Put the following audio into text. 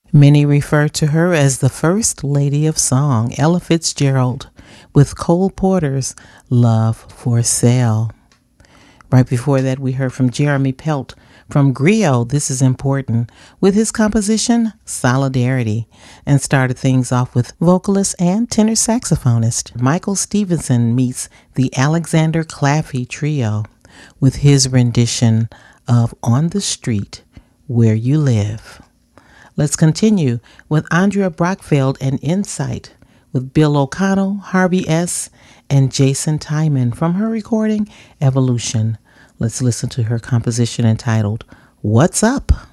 Many refer to her as the First Lady of Song, Ella Fitzgerald, with Cole Porter's Love for Sale. Right before that, we heard from Jeremy Pelt from Griot, This Is Important, with his composition Solidarity, and started things off with vocalist and tenor saxophonist Michael Stevenson meets the Alexander Claffey Trio with his rendition of On the Street Where You Live. Let's continue with Andrea Brockfeld and Insight with Bill O'Connell, Harvey S., and Jason Tyman from her recording Evolution. Let's listen to her composition entitled What's Up?